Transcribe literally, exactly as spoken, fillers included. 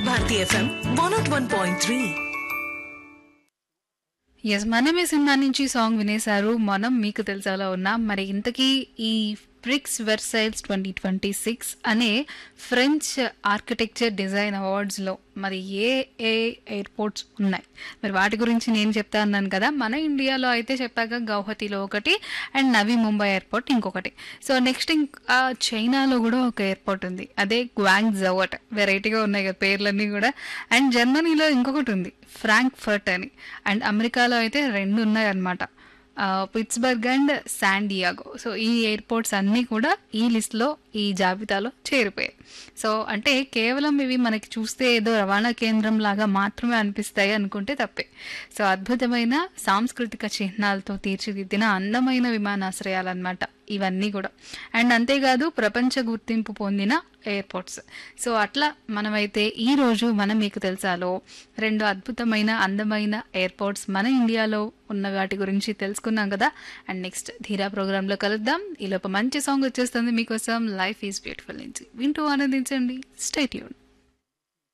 Bharati FM one not one point three. Yes మనమే cinema నుంచి song వినేశారు. మనం మీకు తెలుసాలో ఉన్నాం. మరి ఇంతకీ ఈ prix Versailles twenty twenty six అనే ఫ్రెంచ్ ఆర్కిటెక్చర్ డిజైన్ అవార్డ్స్లో మరి ఏ ఏ ఎయిర్పోర్ట్స్ ఉన్నాయి, మరి వాటి గురించి నేను చెప్తా అన్నాను కదా. మన ఇండియాలో అయితే చెప్పాక గౌహతిలో ఒకటి అండ్ నవీ ముంబై ఎయిర్పోర్ట్ ఇంకొకటి. సో నెక్స్ట్ ఇంకా చైనాలో కూడా ఒక ఎయిర్పోర్ట్ ఉంది, అదే గ్వాంగ్ జౌట్. వెరైటీగా ఉన్నాయి కదా పేర్లన్నీ కూడా. అండ్ జర్మనీలో ఇంకొకటి ఉంది ఫ్రాంక్ఫర్ట్ అని. అండ్ అమెరికాలో అయితే రెండు ఉన్నాయి అన్నమాట, Pittsburgh and San Diego. So ఈ ఎయిర్పోర్ట్స్ అన్నీ కూడా ఈ లిస్ట్లో ఈ జాబితాలో చేరిపోయాయి. సో అంటే కేవలం ఇవి మనకి చూస్తే ఏదో రవాణా కేంద్రం లాగా మాత్రమే అనిపిస్తాయి అనుకుంటే తప్పే. సో అద్భుతమైన సాంస్కృతిక చిహ్నాలతో తీర్చిదిద్దిన అందమైన విమానాశ్రయాలు అన్నమాట ఇవన్నీ కూడా. అండ్ అంతేకాదు ప్రపంచ గుర్తింపు పొందిన ఎయిర్పోర్ట్స్. సో అట్లా మనమైతే ఈరోజు మనం మీకు తెలుసాలో రెండు అద్భుతమైన అందమైన ఎయిర్పోర్ట్స్ మన ఇండియాలో ఉన్న వాటి గురించి తెలుసుకున్నాం కదా. అండ్ నెక్స్ట్ ధీరా ప్రోగ్రాంలో కలుద్దాం. ఈలోపు మంచి సాంగ్ వచ్చేస్తుంది మీకోసం, లైఫ్ ఈజ్ బ్యూటిఫుల్ నుంచి. వింటూ ఆనందించండి. Stay tune.